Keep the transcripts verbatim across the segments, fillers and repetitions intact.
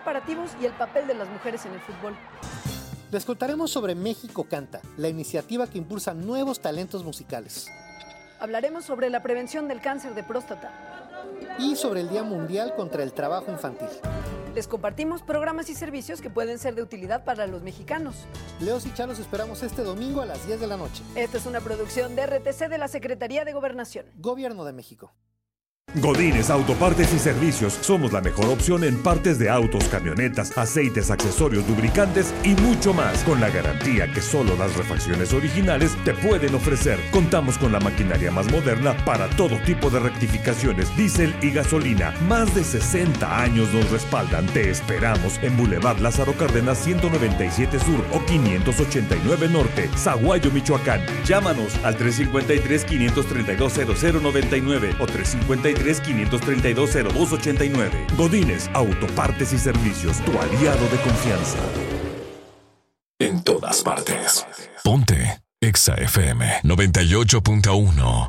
preparativos y el papel de las mujeres en el fútbol. Les contaremos sobre México Canta, la iniciativa que impulsa nuevos talentos musicales. Hablaremos sobre la prevención del cáncer de próstata. Y sobre el Día Mundial contra el Trabajo Infantil. Les compartimos programas y servicios que pueden ser de utilidad para los mexicanos. Leos y Chá los esperamos este domingo a las diez de la noche. Esta es una producción de R T C de la Secretaría de Gobernación. Gobierno de México. Godínez Autopartes y Servicios. Somos la mejor opción en partes de autos, camionetas, aceites, accesorios, lubricantes y mucho más, con la garantía que solo las refacciones originales te pueden ofrecer. Contamos con la maquinaria más moderna para todo tipo de rectificaciones, diésel y gasolina. Más de sesenta años nos respaldan. Te esperamos en Boulevard Lázaro Cárdenas ciento noventa y siete Sur o quinientos ochenta y nueve Norte, Zaguayo, Michoacán. Llámanos al tres cinco tres, cinco tres dos, cero cero nueve nueve o tres cinco tres, quinientos treinta y dos, cero dos ochenta y nueve. Godínez Autopartes y Servicios, tu aliado de confianza. En todas partes. Ponte Exa F M noventa y ocho punto uno.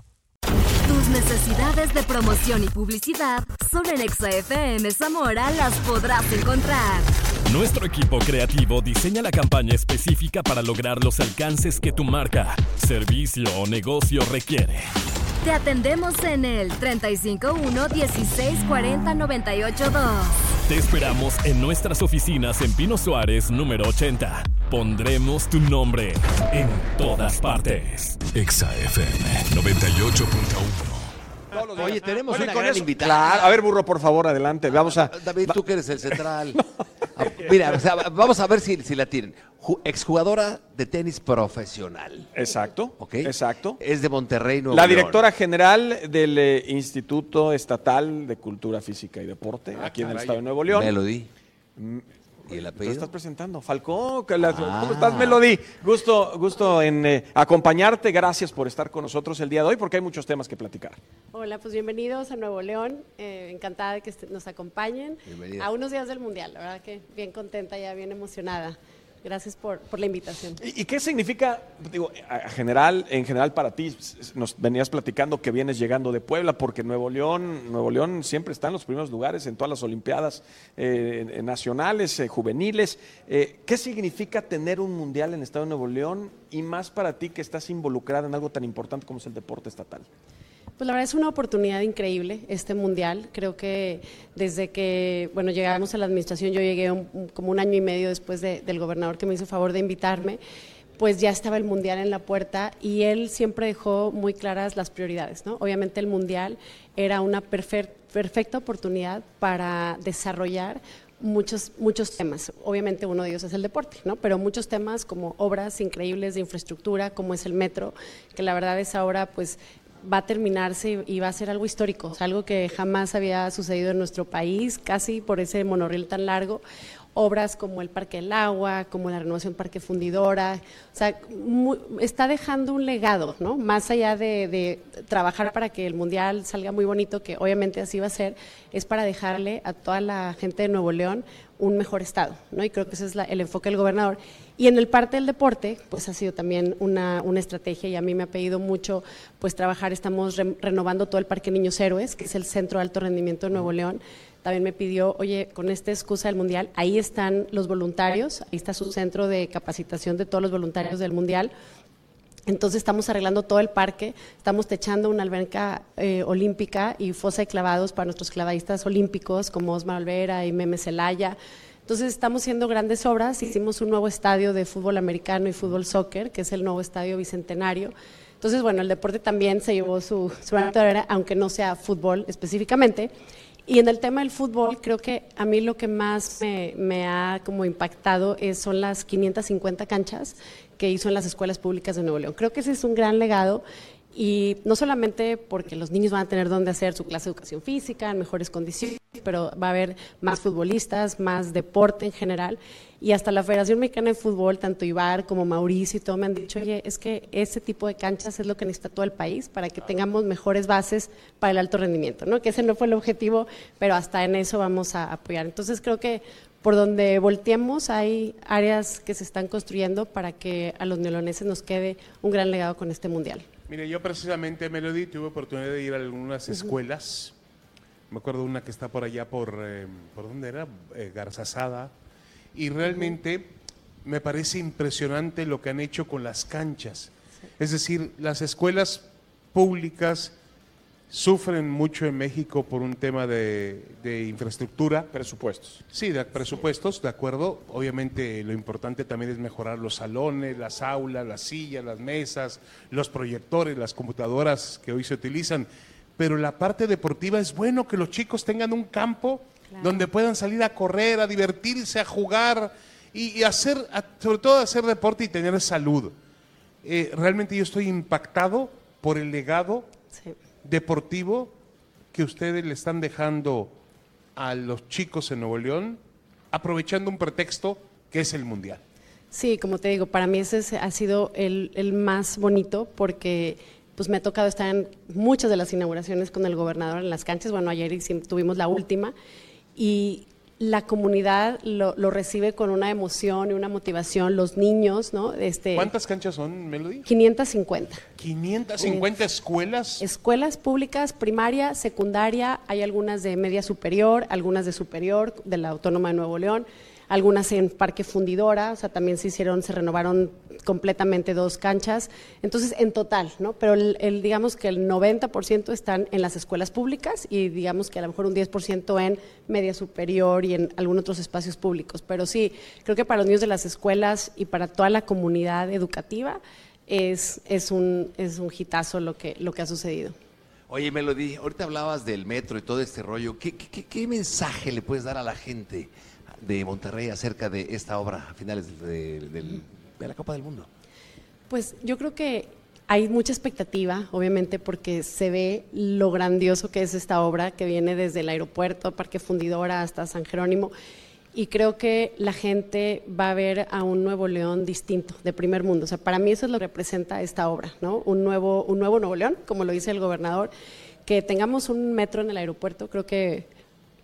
Tus necesidades de promoción y publicidad solo en Exa F M Zamora las podrás encontrar. Nuestro equipo creativo diseña la campaña específica para lograr los alcances que tu marca, servicio o negocio requiere. Te atendemos en el treinta y cinco uno, dieciséis cuarenta, noventa y ocho dos. Te esperamos en nuestras oficinas en Pino Suárez, número ochenta. Pondremos tu nombre en todas partes. Exa F M noventa y ocho punto uno. Oye, tenemos Oye, una con gran eso, invitada. claro. A ver, burro, por favor, adelante. Vamos a. David, tú que eres el central. no. Mira, o sea, vamos a ver si, si la tienen. Ju- exjugadora de tenis profesional. Exacto. ¿Ok? Exacto. Es de Monterrey, Nuevo La León. directora general del eh, Instituto Estatal de Cultura Física y Deporte, Ah, aquí en el caray. estado de Nuevo León. Melody. Mm, ¿Y el Te apellido? estás presentando, Falcón. que la- Ah. ¿Cómo estás, Melody? Gusto, gusto en eh, acompañarte. Gracias por estar con nosotros el día de hoy, porque hay muchos temas que platicar. Hola, pues bienvenidos a Nuevo León. Eh, encantada de que est- nos acompañen Bienvenida. a unos días del Mundial. La verdad que bien contenta, ya bien emocionada. Gracias por, por la invitación. ¿Y, y qué significa, digo, a- a general, en general para ti? S- s- Nos venías platicando que vienes llegando de Puebla, porque Nuevo León, Nuevo León siempre está en los primeros lugares en todas las Olimpiadas eh, nacionales, eh, juveniles. Eh, ¿Qué significa tener un mundial en el estado de Nuevo León y más para ti que estás involucrada en algo tan importante como es el deporte estatal? Pues la verdad es una oportunidad increíble este mundial. Creo que desde que bueno llegamos a la administración, yo llegué un- un- como un año y medio después de- del gobernador que me hizo favor de invitarme, pues ya estaba el mundial en la puerta y él siempre dejó muy claras las prioridades, ¿no? Obviamente el mundial era una perfer- perfecta oportunidad para desarrollar muchos muchos temas. Obviamente uno de ellos es el deporte, ¿no? Pero muchos temas como obras increíbles de infraestructura, como es el metro, que la verdad es ahora pues va a terminarse y va a ser algo histórico, o sea, algo que jamás había sucedido en nuestro país, casi por ese monorriel tan largo. Obras como el Parque del Agua, como la renovación Parque Fundidora, o sea, muy- está dejando un legado, ¿no? Más allá de, de trabajar para que el Mundial salga muy bonito, que obviamente así va a ser, es para dejarle a toda la gente de Nuevo León un mejor estado, ¿no? Y creo que ese es la- el enfoque del gobernador. Y en el parte del deporte, pues ha sido también una, una estrategia y a mí me ha pedido mucho pues trabajar, estamos re- renovando todo el Parque Niños Héroes, que es el centro de alto rendimiento de Nuevo León. También me pidió, oye, con esta excusa del Mundial, ahí están los voluntarios, ahí está su centro de capacitación de todos los voluntarios del Mundial. Entonces estamos arreglando todo el parque, estamos techando una alberca eh, olímpica y fosa de clavados para nuestros clavadistas olímpicos como Osmar Olvera y Meme Celaya. Entonces estamos haciendo grandes obras, hicimos un nuevo estadio de fútbol americano y fútbol soccer, que es el nuevo estadio bicentenario. Entonces, bueno, el deporte también se llevó su, su granito de arena, aunque no sea fútbol específicamente. Y en el tema del fútbol, creo que a mí lo que más me, me ha como impactado es, son las quinientas cincuenta canchas que hizo en las escuelas públicas de Nuevo León. Creo que ese es un gran legado y no solamente porque los niños van a tener donde hacer su clase de educación física en mejores condiciones, pero va a haber más futbolistas, más deporte en general y hasta la Federación Mexicana de Fútbol, tanto Ibar como Mauricio y todo me han dicho, oye, es que ese tipo de canchas es lo que necesita todo el país para que tengamos mejores bases para el alto rendimiento, ¿no? Que ese no fue el objetivo, pero hasta en eso vamos a apoyar. Entonces creo que por donde volteemos hay áreas que se están construyendo para que a los neoloneses nos quede un gran legado con este mundial. Mire, yo precisamente, Melody, tuve oportunidad de ir a algunas escuelas me acuerdo una que está por allá, por, eh, ¿por dónde era? Eh, Garzazada, y realmente me parece impresionante lo que han hecho con las canchas. Sí. Es decir, las escuelas públicas sufren mucho en México por un tema de, de infraestructura. Presupuestos. Sí, de presupuestos, de acuerdo. Obviamente lo importante también es mejorar los salones, las aulas, las sillas, las mesas, los proyectores, las computadoras que hoy se utilizan. Pero la parte deportiva es bueno que los chicos tengan un campo claro. donde puedan salir a correr, a divertirse, a jugar y, y hacer, a, sobre todo hacer deporte y tener salud. Eh, realmente yo estoy impactado por el legado sí. deportivo que ustedes le están dejando a los chicos en Nuevo León, aprovechando un pretexto que es el Mundial. Sí, como te digo, para mí ese ha sido el, el más bonito porque pues me ha tocado estar en muchas de las inauguraciones con el gobernador en las canchas. Bueno, ayer tuvimos la última y la comunidad lo, lo recibe con una emoción y una motivación, los niños, ¿no? Este, ¿Cuántas canchas son, Melody? quinientas cincuenta. ¿quinientas cincuenta sí. escuelas? Escuelas públicas, primaria, secundaria, hay algunas de media superior, algunas de superior, de la Autónoma de Nuevo León, algunas en Parque Fundidora, o sea, también se hicieron, se renovaron completamente dos canchas, entonces en total, ¿no? Pero el, el, digamos que el noventa por ciento están en las escuelas públicas y digamos que a lo mejor un diez por ciento en media superior y en algunos otros espacios públicos, pero sí, creo que para los niños de las escuelas y para toda la comunidad educativa es, es, un, es un hitazo lo que, lo que ha sucedido. Oye, Melody, ahorita hablabas del metro y todo este rollo, ¿qué, qué, qué mensaje le puedes dar a la gente de Monterrey acerca de esta obra a finales de, de, de, de la Copa del Mundo? Pues yo creo que hay mucha expectativa, obviamente, porque se ve lo grandioso que es esta obra que viene desde el aeropuerto, Parque Fundidora hasta San Jerónimo, y creo que la gente va a ver a un Nuevo León distinto, de primer mundo. O sea, para mí eso es lo que representa esta obra, ¿no? Un nuevo, un nuevo Nuevo León, como lo dice el gobernador, que tengamos un metro en el aeropuerto, creo que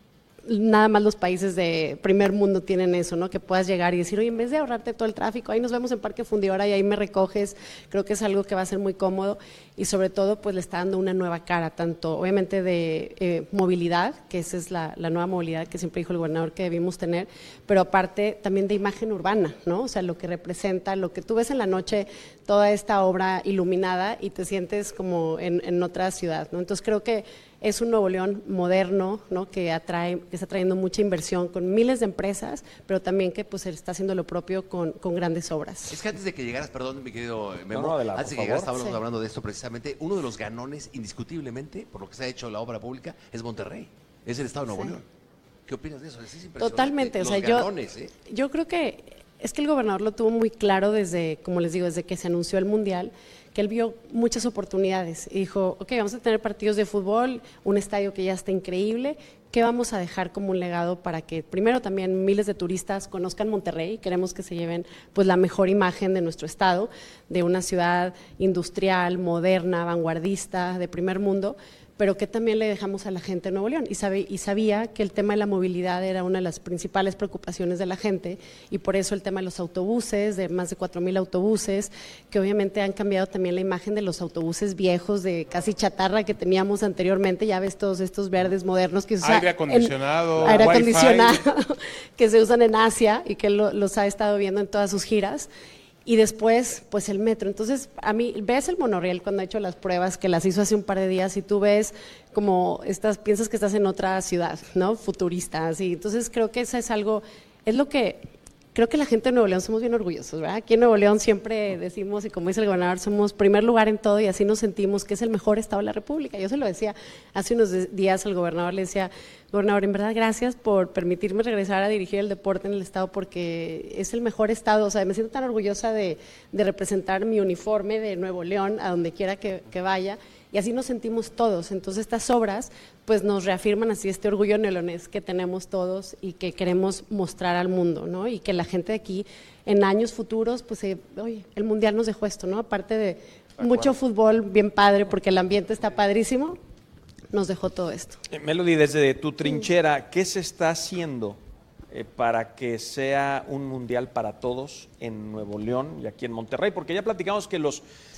nada más los países de primer mundo tienen eso, ¿no? Que puedas llegar y decir, oye, en vez de ahorrarte todo el tráfico, ahí nos vemos en Parque Fundidora y ahí me recoges, creo que es algo que va a ser muy cómodo y sobre todo pues le está dando una nueva cara, tanto obviamente de eh, movilidad, que esa es la, la nueva movilidad que siempre dijo el gobernador que debimos tener, pero aparte también de imagen urbana, ¿no? O sea, lo que representa, lo que tú ves en la noche, toda esta obra iluminada y te sientes como en, en otra ciudad, ¿no? Entonces creo que es un Nuevo León moderno, ¿no? que atrae, que está trayendo mucha inversión con miles de empresas, pero también que pues está haciendo lo propio con, con grandes obras. Es que antes de que llegaras, perdón, mi querido Memo, no, no, adelante, antes de que llegaras estábamos sí. hablando de esto precisamente, uno de los ganones indiscutiblemente, por lo que se ha hecho la obra pública, es Monterrey, es el Estado de Nuevo sí. León. ¿Qué opinas de eso? Es impresionante. Totalmente, los o sea, ganones, yo, ¿eh? yo creo que es que el gobernador lo tuvo muy claro desde, como les digo, desde que se anunció el Mundial, que él vio muchas oportunidades y dijo, ok, vamos a tener partidos de fútbol, un estadio que ya está increíble, ¿qué vamos a dejar como un legado para que primero también miles de turistas conozcan Monterrey? Queremos que se lleven pues la mejor imagen de nuestro estado, de una ciudad industrial, moderna, vanguardista, de primer mundo, pero que también le dejamos a la gente de Nuevo León. Y, sabe, y sabía que el tema de la movilidad era una de las principales preocupaciones de la gente y por eso el tema de los autobuses, de más de cuatro mil autobuses, que obviamente han cambiado también la imagen de los autobuses viejos, de casi chatarra que teníamos anteriormente. Ya ves todos estos verdes modernos que se usan. Aire acondicionado, en, aire Wi-Fi. acondicionado, que se usan en Asia y que lo, los ha estado viendo en todas sus giras. Y después, pues el metro. Entonces, a mí, ves el monorriel cuando ha hecho las pruebas, que las hizo hace un par de días, y tú ves como, estás, piensas que estás en otra ciudad, ¿no? Futurista, así. Entonces, creo que eso es algo, es lo que, creo que la gente de Nuevo León somos bien orgullosos, ¿verdad? Aquí en Nuevo León siempre decimos, y como dice el gobernador, somos primer lugar en todo y así nos sentimos que es el mejor estado de la República. Yo se lo decía hace unos días al gobernador, le decía, gobernador, en verdad gracias por permitirme regresar a dirigir el deporte en el estado porque es el mejor estado, o sea, me siento tan orgullosa de, de representar mi uniforme de Nuevo León a donde quiera que, que vaya. Y así nos sentimos todos. Entonces estas obras pues nos reafirman así este orgullo neolonés que tenemos todos y que queremos mostrar al mundo, ¿no? Y que la gente de aquí en años futuros, pues, eh, oye, el Mundial nos dejó esto, ¿no? Aparte de mucho fútbol bien padre porque el ambiente está padrísimo, nos dejó todo esto. Eh, Melody, desde tu trinchera, ¿qué se está haciendo eh, para que sea un Mundial para todos en Nuevo León y aquí en Monterrey? Porque ya platicamos que los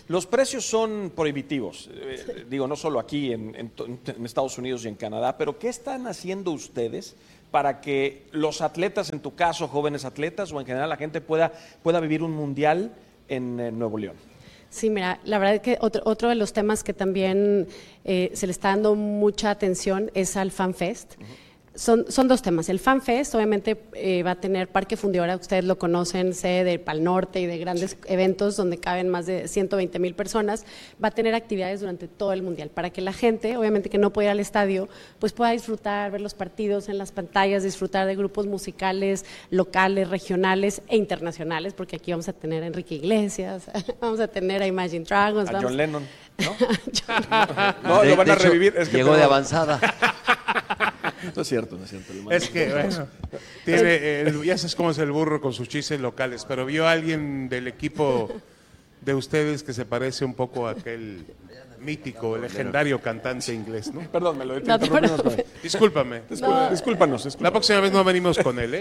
Los precios son prohibitivos, eh, digo, no solo aquí en, en, en Estados Unidos y en Canadá, pero ¿qué están haciendo ustedes para que los atletas, en tu caso, jóvenes atletas o en general la gente pueda, pueda vivir un mundial en, en Nuevo León? Sí, mira, la verdad es que otro, otro de los temas que también eh, se le está dando mucha atención es al Fan Fest. Uh-huh. Son, son dos temas. El Fan Fest obviamente eh, va a tener Parque Fundidora, ustedes lo conocen, sede de Pal Norte y de grandes sí. eventos donde caben más de ciento veinte mil personas. Va a tener actividades durante todo el Mundial para que la gente, obviamente que no puede ir al estadio, pues pueda disfrutar, ver los partidos en las pantallas, disfrutar de grupos musicales locales, regionales e internacionales, porque aquí vamos a tener a Enrique Iglesias, vamos a tener a Imagine Dragons. A vamos... John Lennon, ¿no? no, no de, lo van de a hecho, revivir. Es que llegó tengo... de avanzada. No es cierto, no es cierto. Es que, bueno, tiene, el, ya sabes cómo es el burro con sus chistes locales, pero vio a alguien del equipo de ustedes que se parece un poco a aquel mítico, legendario cantante inglés, ¿no? Perdón, me lo no, interrumpimos con él. Discúlpame. No. Discúlpanos, discúlpanos. La próxima vez no venimos con él, ¿eh?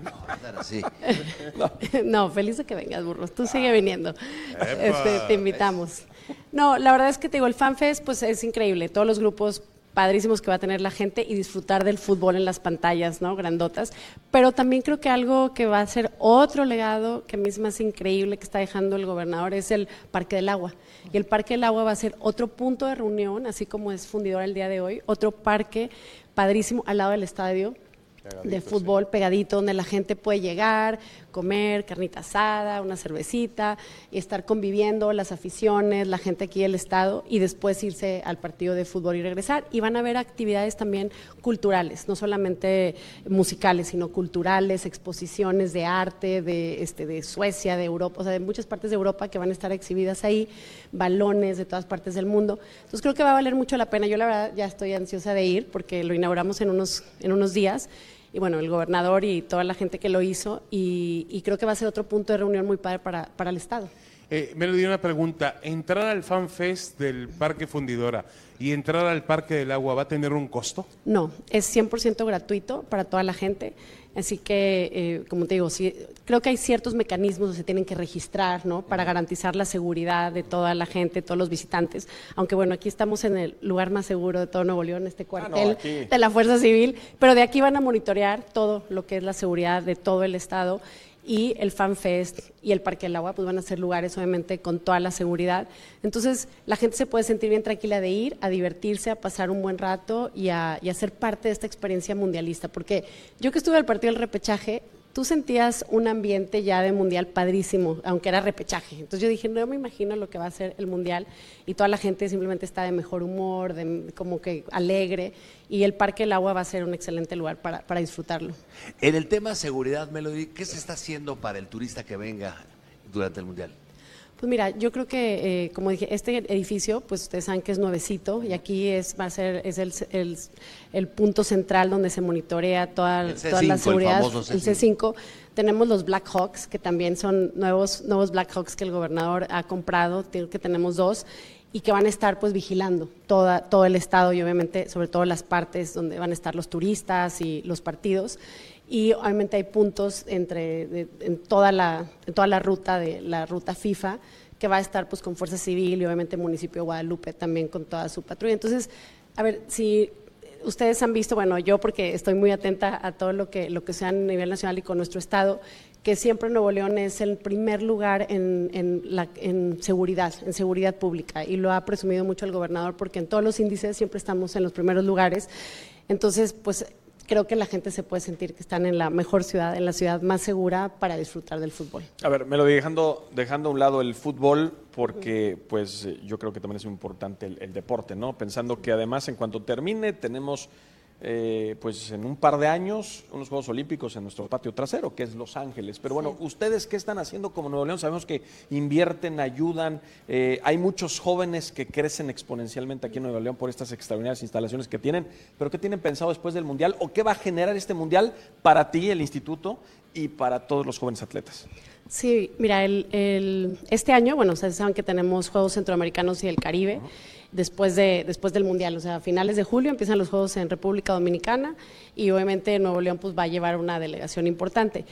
No, sí. no. no, feliz de que vengas, burros. Tú sigue viniendo. Este, te invitamos. No, la verdad es que te digo, el Fan Fest pues es increíble. Todos los grupos padrísimos que va a tener la gente y disfrutar del fútbol en las pantallas, ¿no? Grandotas, pero también creo que algo que va a ser otro legado que a mí es más increíble que está dejando el gobernador es el Parque del Agua, y el Parque del Agua va a ser otro punto de reunión, así como es Fundidora el día de hoy, otro parque padrísimo al lado del estadio pegadito, de fútbol, sí. pegadito, donde la gente puede llegar, comer carnita asada, una cervecita y estar conviviendo, las aficiones, la gente aquí del estado, y después irse al partido de fútbol y regresar. Y van a haber actividades también culturales, no solamente musicales, sino culturales, exposiciones de arte de, este, de Suecia, de Europa, o sea, de muchas partes de Europa que van a estar exhibidas ahí, balones de todas partes del mundo. Entonces creo que va a valer mucho la pena. Yo la verdad ya estoy ansiosa de ir porque lo inauguramos en unos, en unos días. Y bueno, el gobernador y toda la gente que lo hizo, y, y creo que va a ser otro punto de reunión muy padre para, para el Estado. Eh, me lo dio una pregunta, ¿entrar al Fan Fest del Parque Fundidora y entrar al Parque del Agua va a tener un costo? No, es cien por ciento gratuito para toda la gente, así que, eh, como te digo, sí, creo que hay ciertos mecanismos que se tienen que registrar, ¿no? Para garantizar la seguridad de toda la gente, todos los visitantes, aunque bueno, aquí estamos en el lugar más seguro de todo Nuevo León, este cuartel ah, no, de la Fuerza Civil, pero de aquí van a monitorear todo lo que es la seguridad de todo el estado. Y el Fan Fest y el Parque del Agua pues van a ser lugares obviamente con toda la seguridad. Entonces la gente se puede sentir bien tranquila de ir, a divertirse, a pasar un buen rato y a, y a ser parte de esta experiencia mundialista. Porque yo que estuve al partido del repechaje, tú sentías un ambiente ya de mundial padrísimo, aunque era repechaje. Entonces yo dije, no me imagino lo que va a ser el mundial, y toda la gente simplemente está de mejor humor, de, como que alegre, y el Parque del Agua va a ser un excelente lugar para, para disfrutarlo. En el tema seguridad, Melody, ¿qué se está haciendo para el turista que venga durante el mundial? Pues mira, yo creo que, eh, como dije, este edificio, pues ustedes saben que es nuevecito, y aquí es va a ser es el, el, el punto central donde se monitorea toda, toda la seguridad, el C cinco. Tenemos los Black Hawks, que también son nuevos, nuevos Black Hawks que el gobernador ha comprado, que tenemos dos, y que van a estar pues vigilando toda, todo el estado, y obviamente sobre todo las partes donde van a estar los turistas y los partidos. Y obviamente hay puntos entre de, en toda la en toda la ruta de la ruta FIFA que va a estar pues con Fuerza Civil y obviamente Municipio de Guadalupe también con toda su patrulla. Entonces, a ver, si ustedes han visto, bueno, yo porque estoy muy atenta a todo lo que lo que sea a nivel nacional y con nuestro estado, que siempre Nuevo León es el primer lugar en, en, la, en seguridad, en seguridad pública, y lo ha presumido mucho el gobernador porque en todos los índices siempre estamos en los primeros lugares. Entonces, pues creo que la gente se puede sentir que están en la mejor ciudad, en la ciudad más segura para disfrutar del fútbol. A ver, me lo dejando, dejando a un lado el fútbol, porque pues yo creo que también es muy importante el, el deporte, ¿no? Pensando que además en cuanto termine tenemos eh, pues en un par de años unos Juegos Olímpicos en nuestro patio trasero, que es Los Ángeles. Pero bueno, sí. ¿Ustedes qué están haciendo como Nuevo León? Sabemos que invierten, ayudan, eh, hay muchos jóvenes que crecen exponencialmente aquí en Nuevo León por estas extraordinarias instalaciones que tienen, pero ¿qué tienen pensado después del Mundial o qué va a generar este Mundial para ti, el instituto, y para todos los jóvenes atletas? Sí, mira, el, el, este año, bueno, ustedes saben que tenemos Juegos Centroamericanos y del Caribe, uh-huh. después, de, después del Mundial, o sea, a finales de julio empiezan los Juegos en República Dominicana, y obviamente Nuevo León pues va a llevar una delegación importante.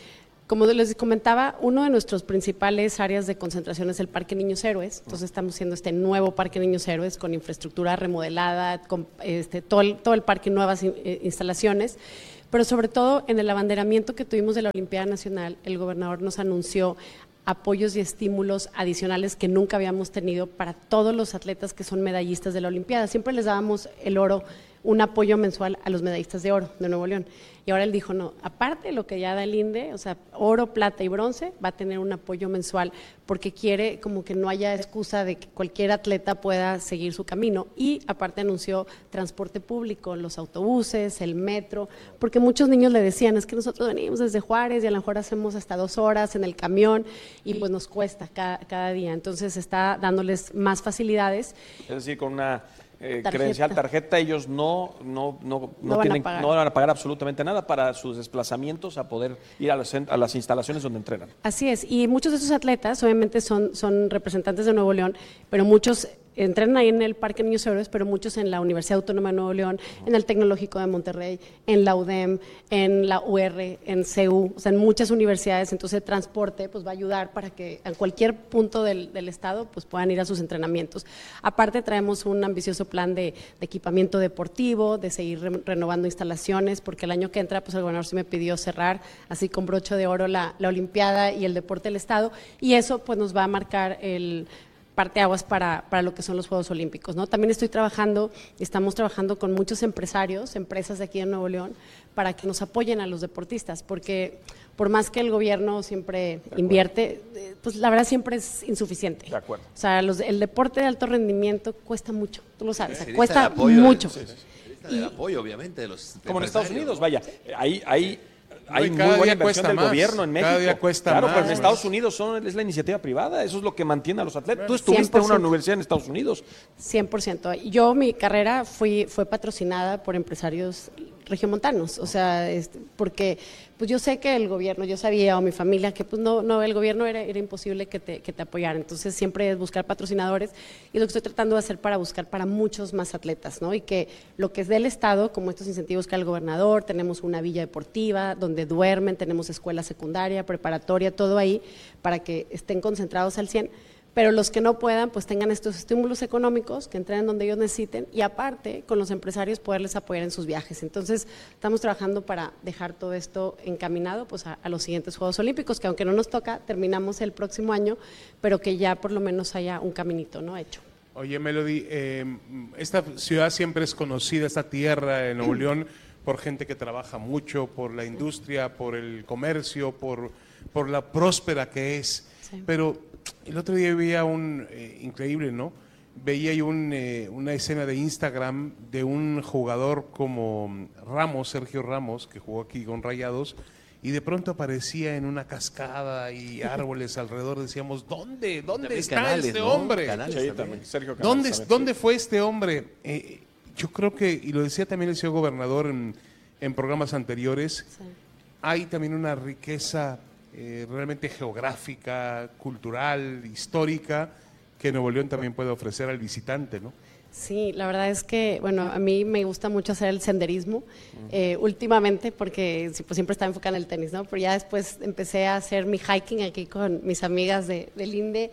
Como les comentaba, uno de nuestros principales áreas de concentración es el Parque Niños Héroes. Entonces estamos haciendo este nuevo Parque Niños Héroes con infraestructura remodelada, con este, todo, el, todo el parque, nuevas in, eh, instalaciones. Pero sobre todo en el abanderamiento que tuvimos de la Olimpiada Nacional, el gobernador nos anunció apoyos y estímulos adicionales que nunca habíamos tenido para todos los atletas que son medallistas de la Olimpiada. Siempre les dábamos el oro, un apoyo mensual a los medallistas de oro de Nuevo León. Y ahora él dijo, no, aparte de lo que ya da el I N D E, o sea, oro, plata y bronce, va a tener un apoyo mensual porque quiere como que no haya excusa de que cualquier atleta pueda seguir su camino. Y aparte anunció transporte público, los autobuses, el metro, porque muchos niños le decían, es que nosotros venimos desde Juárez y a lo mejor hacemos hasta dos horas en el camión y pues nos cuesta cada, cada día. Entonces está dándoles más facilidades. Es decir, con una... Eh, Tarjeta. credencial, tarjeta, ellos no no no no, No van tienen a pagar. no van a pagar absolutamente nada para sus desplazamientos a poder ir a las, a las instalaciones donde entrenan. Así es, y muchos de esos atletas obviamente son, son representantes de Nuevo León, pero muchos entrenan ahí en el Parque Niños Héroes, pero muchos en la Universidad Autónoma de Nuevo León, en el Tecnológico de Monterrey, en la U D E M, en la U R, en C U, o sea, en muchas universidades. Entonces el transporte pues va a ayudar para que en cualquier punto del, del estado pues puedan ir a sus entrenamientos. Aparte traemos un ambicioso plan de, de equipamiento deportivo, de seguir re, renovando instalaciones, porque el año que entra pues el gobernador sí me pidió cerrar así con broche de oro la, la Olimpiada y el deporte del estado, y eso pues nos va a marcar el parteaguas para, para lo que son los Juegos Olímpicos, ¿no? También estoy trabajando, estamos trabajando con muchos empresarios, empresas de aquí en Nuevo León, para que nos apoyen a los deportistas, porque por más que el gobierno siempre invierte, pues la verdad siempre es insuficiente. De acuerdo. O sea, los, el deporte de alto rendimiento cuesta mucho, tú lo sabes, o sea, Necesita cuesta el apoyo de- mucho. sí, sí, sí. Necesita el apoyo, obviamente, de los Como en Estados empresarios, Unidos, ¿no? vaya, ahí hay hay y muy cada buena día inversión cuesta del más, gobierno en México. cada día cuesta claro, más. pero en Estados Unidos son, es la iniciativa privada, eso es lo que mantiene a los atletas. Tú cien por estuviste en una ciento. universidad en Estados Unidos. cien por ciento. Yo, mi carrera fui, fue patrocinada por empresarios regiomontanos, o sea, este, porque pues yo sé que el gobierno, yo sabía, o mi familia, que pues no, no el gobierno era, era imposible que te, que te apoyara, entonces siempre es buscar patrocinadores, y lo que estoy tratando de hacer para buscar para muchos más atletas, ¿no? Y que lo que es del Estado, como estos incentivos que da el gobernador, tenemos una villa deportiva donde duermen, tenemos escuela secundaria, preparatoria, todo ahí, para que estén concentrados al cien, pero los que no puedan, pues tengan estos estímulos económicos, que entren donde ellos necesiten, y aparte, con los empresarios, poderles apoyar en sus viajes. Entonces, estamos trabajando para dejar todo esto encaminado pues, a, a los siguientes Juegos Olímpicos, que aunque no nos toca, terminamos el próximo año, pero que ya por lo menos haya un caminito, ¿no?, hecho. Oye, Melody, eh, esta ciudad siempre es conocida, esta tierra de Nuevo León, por gente que trabaja mucho, por la industria, por el comercio, por, por la próspera que es. Sí. Pero el otro día veía un, eh, increíble, ¿no? Veía yo un, eh, una escena de Instagram de un jugador como Ramos, Sergio Ramos, que jugó aquí con Rayados, y de pronto aparecía en una cascada y árboles alrededor. Decíamos, ¿dónde? ¿Dónde También está Canales, este ¿no? hombre? Canales Sí, también. también. Sergio Canales ¿Dónde, también, ¿dónde sí. fue este hombre? Eh, yo creo que, y lo decía también el señor gobernador en, en programas anteriores, Sí. hay también una riqueza eh, realmente geográfica, cultural, histórica, que Nuevo León también puede ofrecer al visitante, ¿no? Sí, la verdad es que, bueno, a mí me gusta mucho hacer el senderismo, eh, últimamente, porque sí, pues, siempre estaba enfocada en el tenis, ¿no? Pero ya después empecé a hacer mi hiking aquí con mis amigas de, del I N D E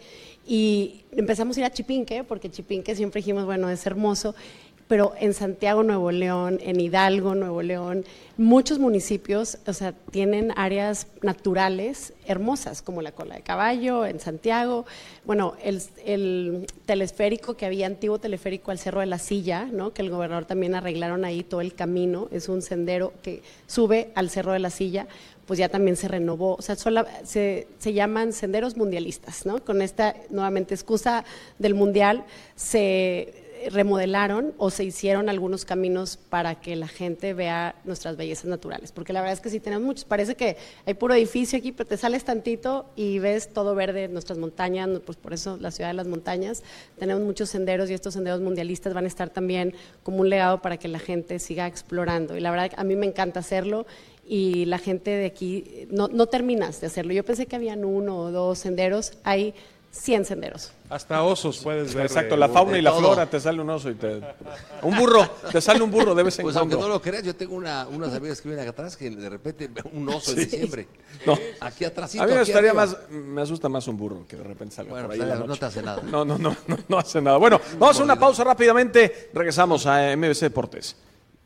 y empezamos a ir a Chipinque, porque Chipinque siempre dijimos, bueno, es hermoso, pero en Santiago, Nuevo León, en Hidalgo, Nuevo León, muchos municipios, o sea, tienen áreas naturales hermosas, como la Cola de Caballo, en Santiago, bueno, el, el telesférico que había, antiguo teleférico al Cerro de la Silla, ¿no?, que el gobernador también arreglaron ahí todo el camino, es un sendero que sube al Cerro de la Silla, pues ya también se renovó, o sea, sola, se, se llaman senderos mundialistas, ¿no? Con esta, nuevamente, excusa del mundial, se remodelaron o se hicieron algunos caminos para que la gente vea nuestras bellezas naturales, porque la verdad es que sí tenemos muchos, parece que hay puro edificio aquí, pero te sales tantito y ves todo verde, nuestras montañas, pues por eso la ciudad de las montañas, tenemos muchos senderos y estos senderos mundialistas van a estar también como un legado para que la gente siga explorando, y la verdad a mí me encanta hacerlo, y la gente de aquí no, no terminas de hacerlo, yo pensé que habían uno o dos senderos, hay cien senderos. Hasta osos puedes ver. Exacto, la fauna y la todo. flora, te sale un oso y te... Un burro, te sale un burro de vez en Pues cuando. aunque no lo creas, yo tengo una, unas amigas que vienen acá atrás que de repente ven un oso en Sí. diciembre. No. Aquí atrás. A mí me estaría más, me asusta más un burro que de repente salga Bueno, por ahí pues, en la no noche. te hace nada. No, no, no, no, no hace nada. Bueno, vamos a una pausa rápidamente. Regresamos a M B C Deportes.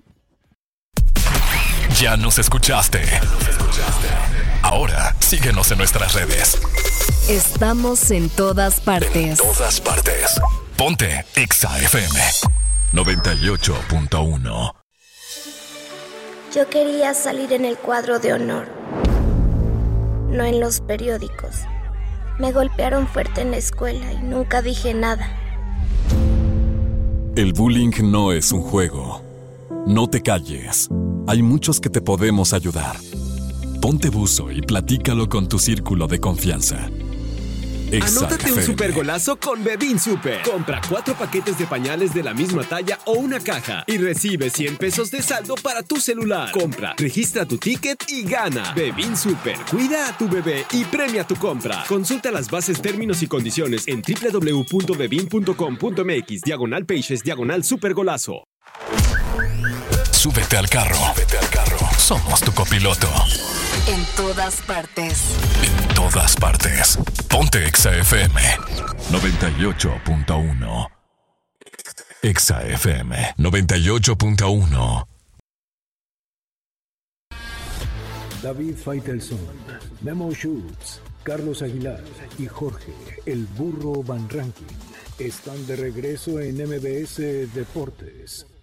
Ya nos escuchaste. Ahora síguenos en nuestras redes. Estamos en todas partes. Todas partes. Ponte Exa F M noventa y ocho punto uno. Yo quería salir en el cuadro de honor, no en los periódicos. Me golpearon fuerte en la escuela y nunca dije nada. El bullying no es un juego. No te calles. Hay muchos que te podemos ayudar. Ponte buzo y platícalo con tu círculo de confianza. Exa Anótate un F M. super golazo con Bebin Super. Compra cuatro paquetes de pañales de la misma talla o una caja y recibe cien pesos de saldo para tu celular. Compra, registra tu ticket y gana. Bebin Super. Cuida a tu bebé y premia tu compra. Consulta las bases, términos y condiciones en doble u doble u doble u punto bebin punto com punto m x diagonal pages diagonal super golazo. Súbete al carro. Súbete al carro. Somos tu copiloto. En todas partes. En todas partes. Ponte Exa F M noventa y ocho punto uno. Exa F M noventa y ocho punto uno. David Faitelson, Memo Schultz, Carlos Aguilar y Jorge, el burro Van Rankin, están de regreso en M B S Deportes.